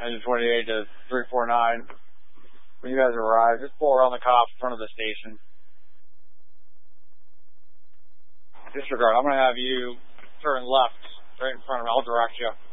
engine 28 to 349. When you guys arrive, just pull around the cops in front of the station. Disregard, I'm going to have you turn left right in front of me. I'll direct you.